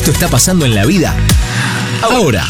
Esto está pasando en la vida ahora.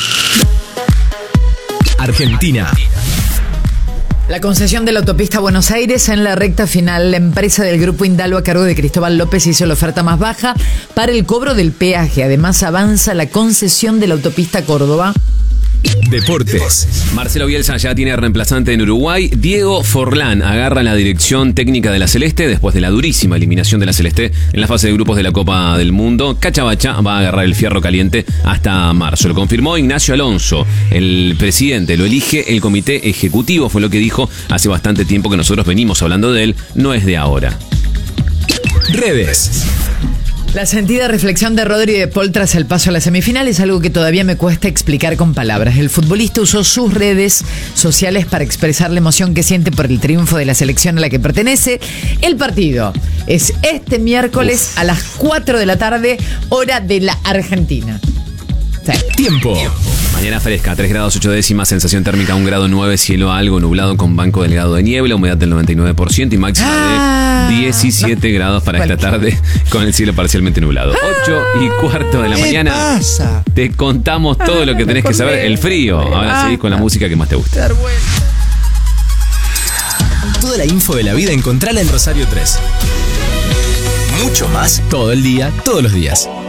Argentina. La concesión de la autopista Buenos Aires en la recta final. La empresa del Grupo Indalo a cargo de Cristóbal López hizo la oferta más baja para el cobro del peaje. Además, avanza la concesión de la autopista Córdoba. Deportes. Marcelo Bielsa ya tiene reemplazante en Uruguay. Diego Forlán agarra la dirección técnica de la Celeste después de la durísima eliminación de la Celeste en la fase de grupos de la Copa del Mundo. Cachabacha va a agarrar el fierro caliente hasta marzo. Lo confirmó Ignacio Alonso, el presidente. Lo elige el comité ejecutivo, fue lo que dijo hace bastante tiempo que nosotros venimos hablando de él. No es de ahora. Redes. La sentida reflexión de Rodri de Paul tras el paso a la semifinal es algo que todavía me cuesta explicar con palabras. El futbolista usó sus redes sociales para expresar la emoción que siente por el triunfo de la selección a la que pertenece. El partido es este miércoles a las 4 de la tarde, hora de la Argentina. Sí. Tiempo. Mañana fresca, 3 grados 8 décimas, sensación térmica 1 grado 9, cielo algo nublado con banco delgado de niebla, humedad del 99% y máxima de 17 grados para esta tarde con el cielo parcialmente nublado. 8:15 de la mañana. Pasa? Te contamos todo lo que tenés que saber. El frío. Ahora seguís con la música que más te gusta. Toda la info de la vida encontrala en Rosario 3. Mucho más todo el día, todos los días.